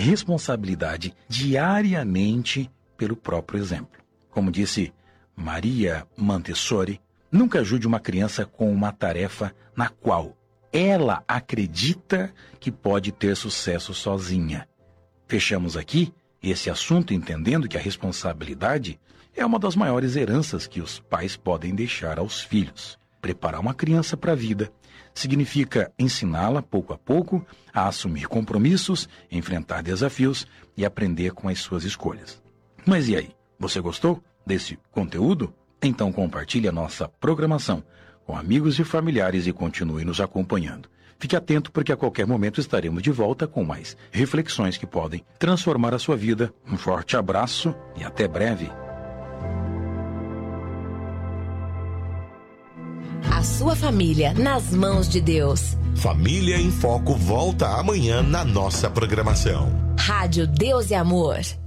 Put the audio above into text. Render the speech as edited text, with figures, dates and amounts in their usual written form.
responsabilidade diariamente pelo próprio exemplo. Como disse Maria Montessori, nunca ajude uma criança com uma tarefa na qual ela acredita que pode ter sucesso sozinha. Fechamos aqui esse assunto entendendo que a responsabilidade é uma das maiores heranças que os pais podem deixar aos filhos. Preparar uma criança para a vida significa ensiná-la pouco a pouco a assumir compromissos, enfrentar desafios e aprender com as suas escolhas. Mas e aí? Você gostou desse conteúdo? Então compartilhe a nossa programação com amigos e familiares e continue nos acompanhando. Fique atento porque a qualquer momento estaremos de volta com mais reflexões que podem transformar a sua vida. Um forte abraço e até breve. A sua família nas mãos de Deus. Família em Foco volta amanhã na nossa programação. Rádio Deus e Amor.